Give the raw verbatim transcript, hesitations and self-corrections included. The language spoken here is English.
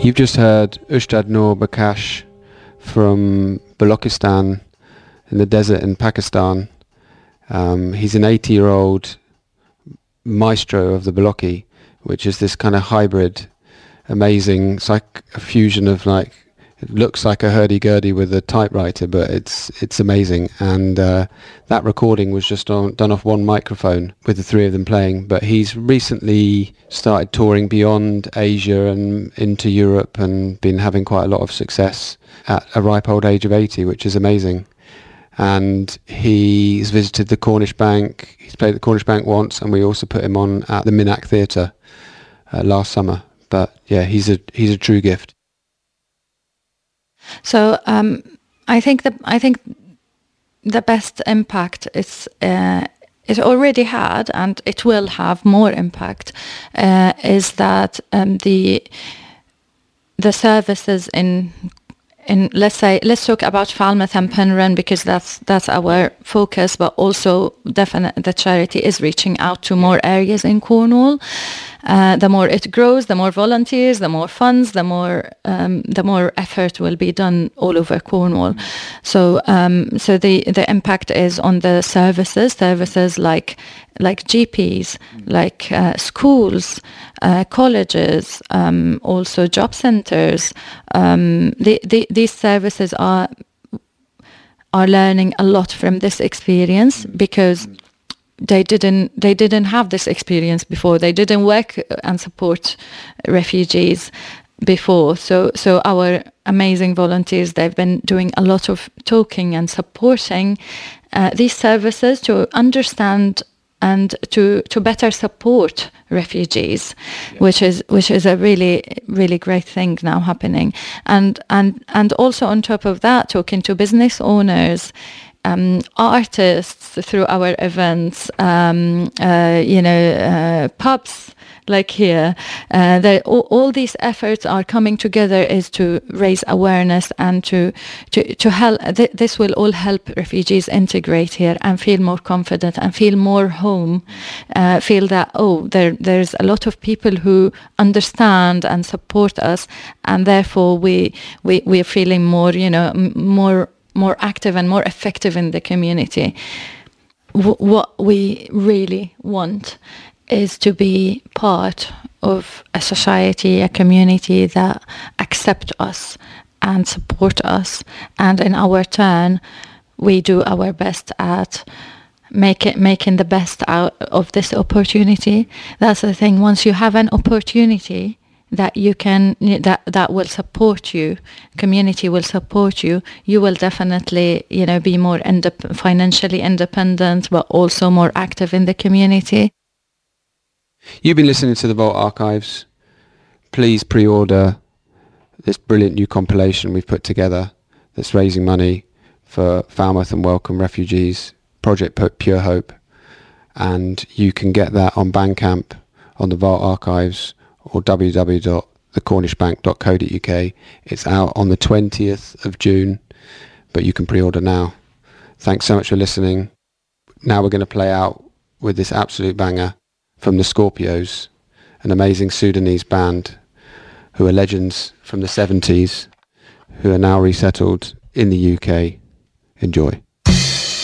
You've just heard Ustad Noor Bakash from Balochistan in the desert in Pakistan. Um, he's an eighty-year-old maestro of the Balochi, which is this kind of hybrid, amazing, it's like a fusion of like, it looks like a hurdy-gurdy with a typewriter, but it's it's amazing. And uh, that recording was just on, done off one microphone with the three of them playing. But he's recently started touring beyond Asia and into Europe and been having quite a lot of success at a ripe old age of eighty, which is amazing. And he's visited the Cornish Bank. He's played at the Cornish Bank once, and we also put him on at the Minack Theatre uh, last summer. But yeah, he's a he's a true gift. So um, I think the I think the best impact is uh, it already had, and it will have more impact. Uh, is that um, the the services in in let's say let's talk about Falmouth and Penryn, because that's that's our focus, but also definitely the charity is reaching out to more areas in Cornwall. Uh, the more it grows, the more volunteers, the more funds, the more um, the more effort will be done all over Cornwall. So um, so the, the impact is on the services, services like like G Ps, like uh, schools, uh, colleges, um, also job centres. Um, the, the, these services are are learning a lot from this experience, because they didn't they didn't have this experience before. They didn't work and support refugees before. So so our amazing volunteers, they've been doing a lot of talking and supporting uh, these services to understand and to to better support refugees, yeah. which is which is a really really great thing now happening. And and and also on top of that, talking to business owners, Um, artists through our events, um, uh, you know, uh, pubs like here. Uh, all, all these efforts are coming together is to raise awareness and to to to help. Th- this will all help refugees integrate here and feel more confident and feel more home. Uh, feel that oh, there there's a lot of people who understand and support us, and therefore we we we are feeling more, you know, m- more. more active and more effective in the community. W- what we really want is to be part of a society, a community that accept us and support us, and in our turn we do our best at make it, making the best out of this opportunity. That's the thing. Once you have an opportunity that you can that that will support you, community will support you, you will definitely, you know, be more indep- financially independent, but also more active in the community. You've been listening to the Vault Archives. Please pre-order this brilliant new compilation we've put together that's raising money for Falmouth and Welcome refugees, Project Pure Hope, and you can get that on Bandcamp, on the Vault Archives, or w w w dot the cornish bank dot co dot u k. It's out on the twentieth of June, but you can pre-order now. Thanks so much for listening. Now we're going to play out with this absolute banger from the Scorpios, an amazing Sudanese band who are legends from the seventies, who are now resettled in the U K. Enjoy.